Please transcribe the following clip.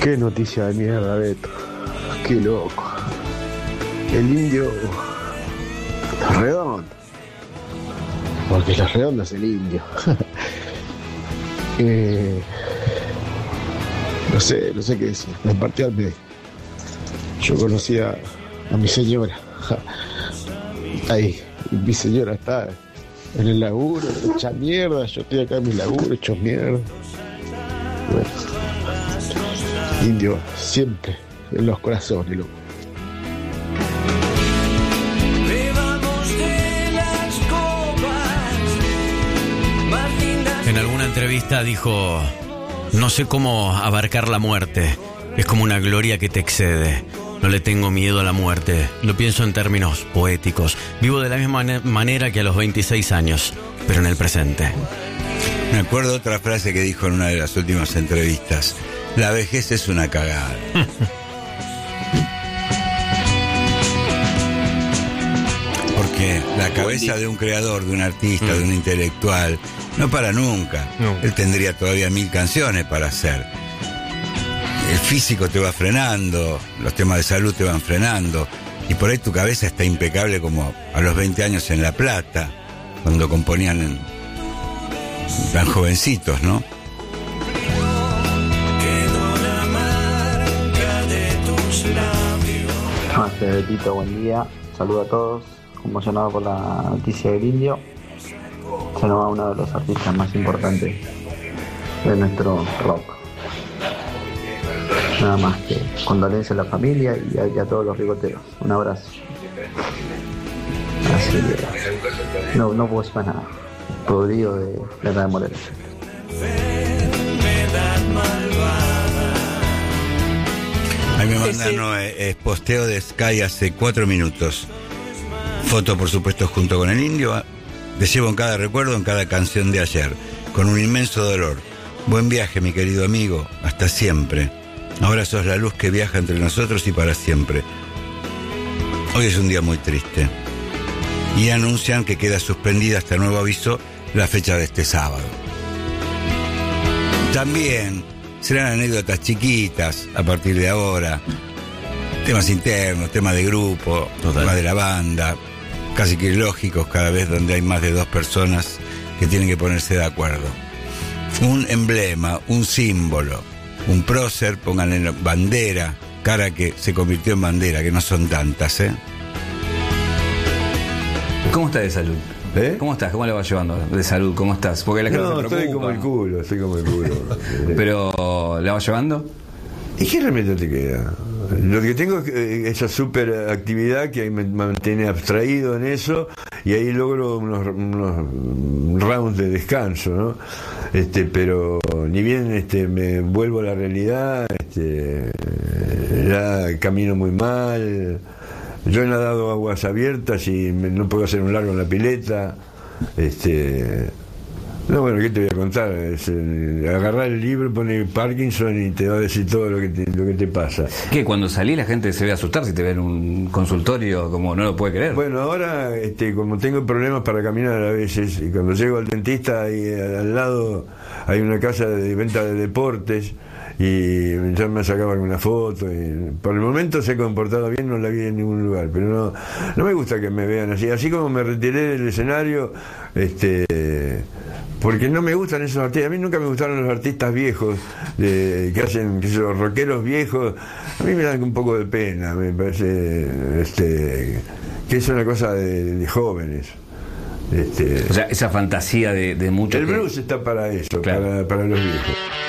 Qué noticia de mierda, Beto. Qué loco. El indio redondo. Porque los redondos es el indio. No sé qué decir. Me partió al medio. Yo conocía a mi señora. Ahí. Y mi señora está en el laburo, hecha mierda. Yo estoy acá en mi laburo, hecho mierda. Bueno. Indio siempre en los corazones, loco. En alguna entrevista dijo: no sé cómo abarcar la muerte. Es como una gloria que te excede. No le tengo miedo a la muerte. Lo pienso en términos poéticos. Vivo de la misma manera que a los 26 años, pero en el presente. Me acuerdo otra frase que dijo en una de las últimas entrevistas: la vejez es una cagada. Porque la cabeza de un creador, de un artista, de un intelectual, no para nunca. No. Él tendría todavía 1000 canciones para hacer. El físico te va frenando, los temas de salud te van frenando, y por ahí tu cabeza está impecable como a los 20 años en La Plata, cuando componían tan jovencitos, ¿no? Betito, buen día, saludo a todos, conmocionado por la noticia del indio. Se nos va uno de los artistas más importantes de nuestro rock. Nada más que condolencias a la familia y a todos los rigoteros. Un abrazo. Así que no puedo decir más nada. Podrido de la de Morelos. Ahí me mandan posteo de Sky hace 4 minutos. Foto, por supuesto, junto con el indio. Te llevo en cada recuerdo, en cada canción de ayer, con un inmenso dolor. Buen viaje, mi querido amigo, hasta siempre. Ahora sos la luz que viaja entre nosotros y para siempre. Hoy es un día muy triste. Y anuncian que queda suspendida hasta nuevo aviso la fecha de este sábado. También serán anécdotas chiquitas a partir de ahora. Temas internos, temas de grupo, temas de la banda, casi que lógicos cada vez donde hay más de 2 personas que tienen que ponerse de acuerdo. Un emblema, un símbolo, un prócer, pónganle bandera, cara que se convirtió en bandera, que no son tantas, ¿eh? ¿Cómo estás de salud? ¿Cómo estás? ¿Cómo le vas llevando de salud? ¿Cómo estás? Porque la gente se preocupa. Estoy como el culo. ¿Pero la vas llevando? ¿Y qué remedio te queda? Lo que tengo es esa super actividad que me mantiene abstraído en eso, y ahí logro unos rounds de descanso, ¿no? Pero ni bien me vuelvo a la realidad, ya camino muy mal. Yo he nadado aguas abiertas y no puedo hacer un largo en la pileta. No, bueno, ¿qué te voy a contar? Agarrar el libro, poner Parkinson y te va a decir todo lo que te pasa. ¿Qué? Cuando salís la gente se ve asustar si te ve en un consultorio, como no lo puede creer. Bueno, ahora, como tengo problemas para caminar a veces, y cuando llego al dentista, ahí al lado hay una casa de venta de deportes, y ya me sacaba alguna foto, y por el momento se ha comportado bien, no la vi en ningún lugar, pero no me gusta que me vean así como me retiré del escenario, porque no me gustan esos artistas. A mí nunca me gustaron los artistas viejos que hacen, los rockeros viejos. A mí me dan un poco de pena, me parece que es una cosa de jóvenes. O sea, esa fantasía de muchos. El blues está para eso, claro, para los viejos.